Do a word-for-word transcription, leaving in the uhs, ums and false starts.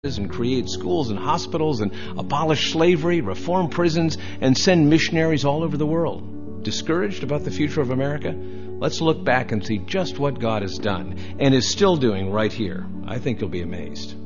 and create schools and hospitals and abolish slavery, reform prisons, and send missionaries all over the world. Discouraged about the future of America? Let's look back and see just what God has done and is still doing right here. I think you'll be amazed.